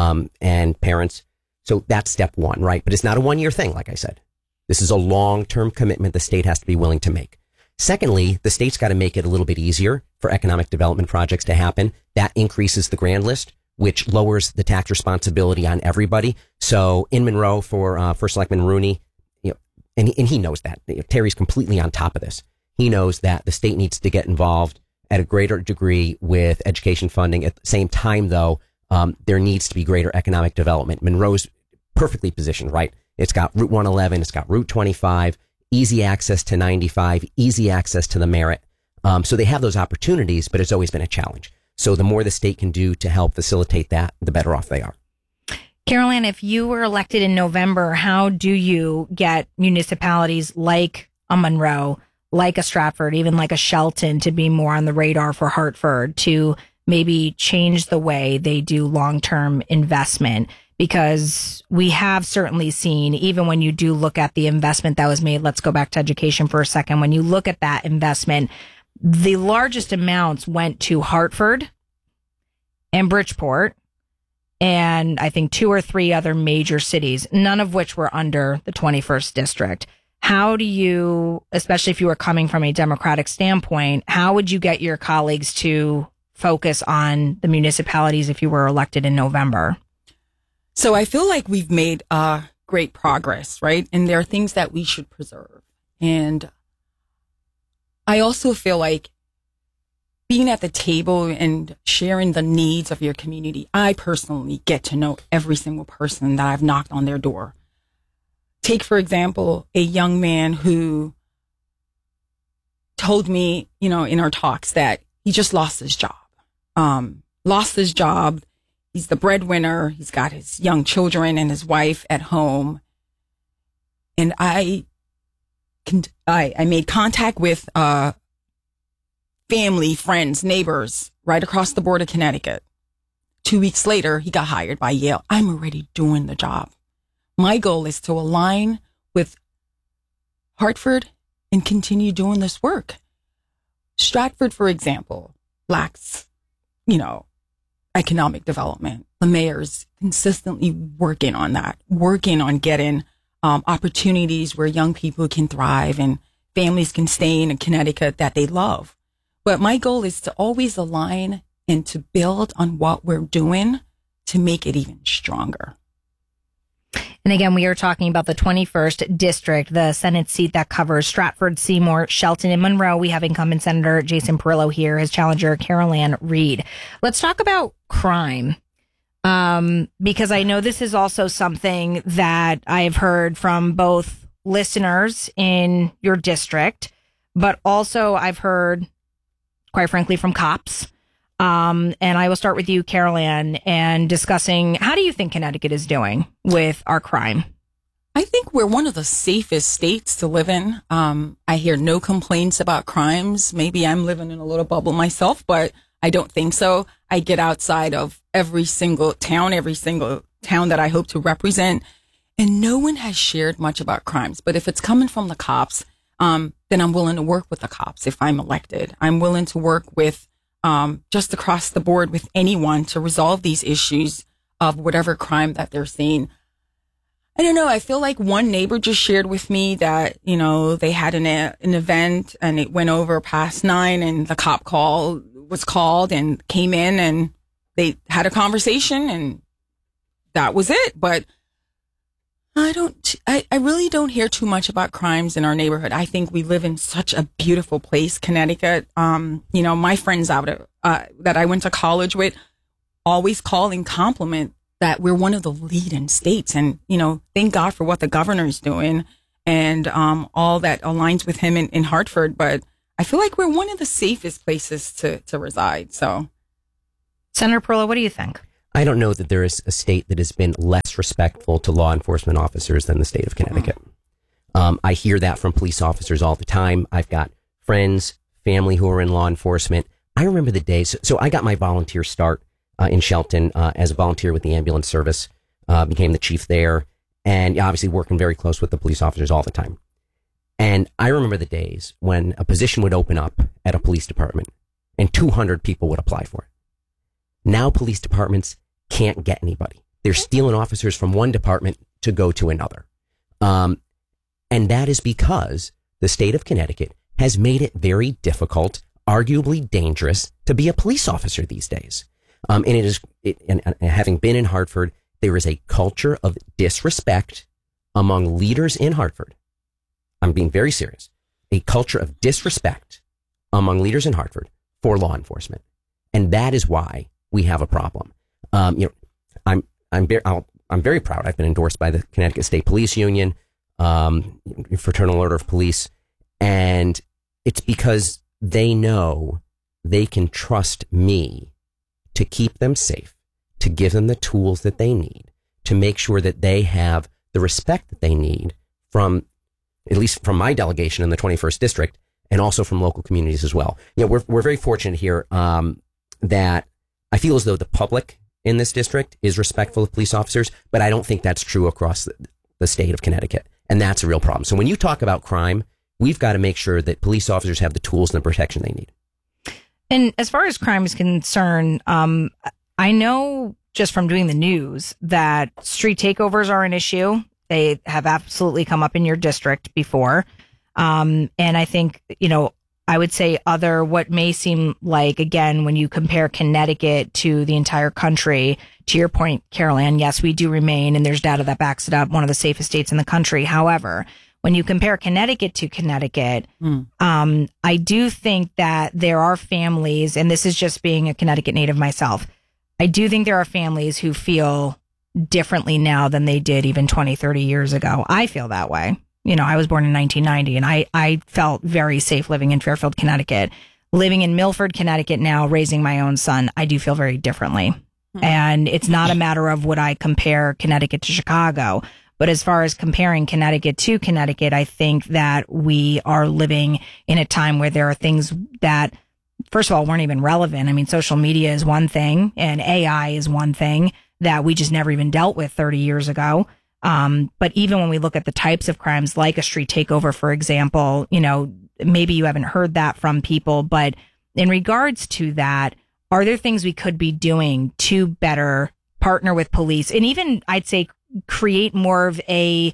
and parents. So that's step one, right? But it's not a one-year thing, like I said. This is a long-term commitment the state has to be willing to make. Secondly, the state's got to make it a little bit easier for economic development projects to happen. That increases the grand list, which lowers the tax responsibility on everybody. So in Monroe for First Selectman Rooney, and he knows that. Terry's completely on top of this. He knows that the state needs to get involved at a greater degree with education funding. At the same time, though, there needs to be greater economic development. Monroe's perfectly positioned, right? It's got Route 111, it's got Route 25, easy access to 95, easy access to the Merritt. So they have those opportunities, but it's always been a challenge. So the more the state can do to help facilitate that, the better off they are. Carol Ann, if you were elected in November, how do you get municipalities like a Monroe, like a Stratford, even like a Shelton to be more on the radar for Hartford to maybe change the way they do long-term investment? Because we have certainly seen, even when you do look at the investment that was made, let's go back to education for a second. When you look at that investment, the largest amounts went to Hartford and Bridgeport, and I think 2 or 3 other major cities, none of which were under the 21st district. How do you, especially if you were coming from a Democratic standpoint, how would you get your colleagues to focus on the municipalities if you were elected in November? So I feel like we've made great progress, right? And there are things that we should preserve. And I also feel like being at the table and sharing the needs of your community, I personally get to know every single person that I've knocked on their door. Take, for example, a young man who told me, in our talks that he just lost his job. He's the breadwinner. He's got his young children and his wife at home. And I made contact with family, friends, neighbors right across the border of Connecticut. 2 weeks later, he got hired by Yale. I'm already doing the job. My goal is to align with Hartford and continue doing this work. Stratford, for example, lacks, economic development. The mayor's consistently working on that, working on getting opportunities where young people can thrive and families can stay in Connecticut that they love. But my goal is to always align and to build on what we're doing to make it even stronger. And again, we are talking about the 21st district, the Senate seat that covers Stratford, Seymour, Shelton, and Monroe. We have incumbent Senator Jason Perillo here, his challenger, Carol Ann Reed. Let's talk about crime, because I know this is also something that I've heard from both listeners in your district, but also I've heard, quite frankly, from cops. And I will start with you, Carol Ann, and discussing how do you think Connecticut is doing with our crime? I think we're one of the safest states to live in. I hear no complaints about crimes. Maybe I'm living in a little bubble myself, but I don't think so. I get outside of every single town that I hope to represent, and no one has shared much about crimes. But if it's coming from the cops, then I'm willing to work with the cops if I'm elected. I'm willing to work with just across the board with anyone to resolve these issues of whatever crime that they're seeing. I don't know. I feel like one neighbor just shared with me that, they had an event and it went over past 9 and the cop was called and came in and they had a conversation and that was it. But I really don't hear too much about crimes in our neighborhood. I think we live in such a beautiful place, Connecticut. My friends that I went to college with always call and compliment that we're one of the leading states. And, thank God for what the governor is doing and all that aligns with him in Hartford. But I feel like we're one of the safest places to reside. So, Senator Perillo, what do you think? I don't know that there is a state that has been less respectful to law enforcement officers than the state of Connecticut. I hear that from police officers all the time. I've got friends, family who are in law enforcement. I remember the days. So I got my volunteer start in Shelton as a volunteer with the ambulance service, became the chief there, and obviously working very close with the police officers all the time. And I remember the days when a position would open up at a police department and 200 people would apply for it. Now police departments can't get anybody. They're stealing officers from one department to go to another. And that is because the state of Connecticut has made it very difficult, arguably dangerous, to be a police officer these days. And having been in Hartford, there is a culture of disrespect among leaders in Hartford. I'm being very serious. A culture of disrespect among leaders in Hartford for law enforcement. And that is why we have a problem. I'm very proud. I've been endorsed by the Connecticut State Police Union, Fraternal Order of Police, and it's because they know they can trust me to keep them safe, to give them the tools that they need, to make sure that they have the respect that they need from, at least from my delegation in the 21st District, and also from local communities as well. We're very fortunate here that I feel as though the public in this district is respectful of police officers, but I don't think that's true across the state of Connecticut. And that's a real problem. So when you talk about crime, we've got to make sure that police officers have the tools and the protection they need. And as far as crime is concerned, I know just from doing the news that street takeovers are an issue. They have absolutely come up in your district before. And I think, I would say what may seem like, again, when you compare Connecticut to the entire country, to your point, Carol Ann, yes, we do remain, and there's data that backs it up, one of the safest states in the country. However, when you compare Connecticut to Connecticut, I do think that there are families, and this is just being a Connecticut native myself, I do think there are families who feel differently now than they did even 20, 30 years ago. I feel that way. I was born in 1990 and I felt very safe living in Fairfield, Connecticut. Living in Milford, Connecticut now, raising my own son, I do feel very differently. And it's not a matter of would I compare Connecticut to Chicago, but as far as comparing Connecticut to Connecticut, I think that we are living in a time where there are things that, first of all, weren't even relevant. I mean, social media is one thing and AI is one thing that we just never even dealt with 30 years ago. But even when we look at the types of crimes like a street takeover, for example, maybe you haven't heard that from people, but in regards to that, are there things we could be doing to better partner with police and even, I'd say, create more of a,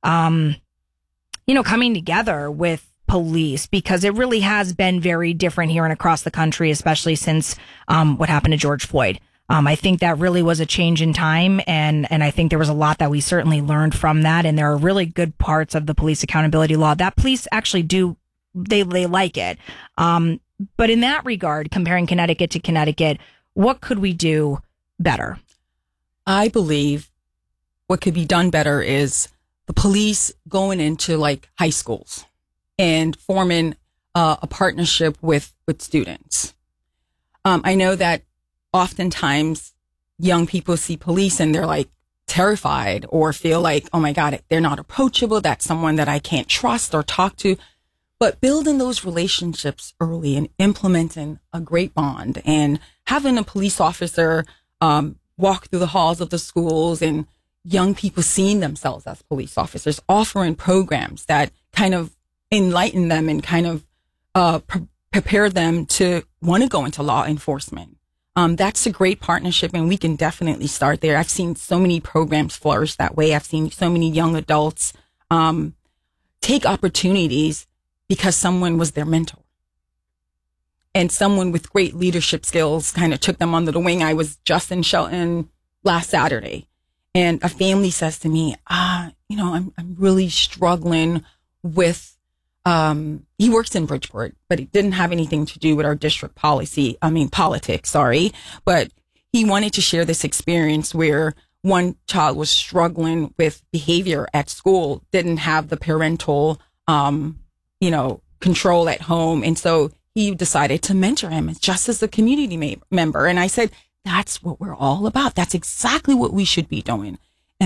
coming together with police, because it really has been very different here and across the country, especially since what happened to George Floyd. I think that really was a change in time, and I think there was a lot that we certainly learned from that, and there are really good parts of the police accountability law that police actually do, they like it. But in that regard, comparing Connecticut to Connecticut, what could we do better? I believe what could be done better is the police going into like high schools and forming a partnership with students. I know that oftentimes young people see police and they're like terrified or feel like, oh my God, they're not approachable. That's someone that I can't trust or talk to. But building those relationships early and implementing a great bond and having a police officer walk through the halls of the schools and young people seeing themselves as police officers, offering programs that kind of enlighten them and kind of prepare them to want to go into law enforcement. That's a great partnership, and we can definitely start there. I've seen so many programs flourish that way. I've seen so many young adults take opportunities because someone was their mentor. And someone with great leadership skills kind of took them under the wing. I was just in Shelton last Saturday, and a family says to me, I'm really struggling with, he works in Bridgeport, but it didn't have anything to do with our district politics, but he wanted to share this experience where one child was struggling with behavior at school, didn't have the parental, control at home. And so he decided to mentor him just as a community member. And I said, that's what we're all about. That's exactly what we should be doing.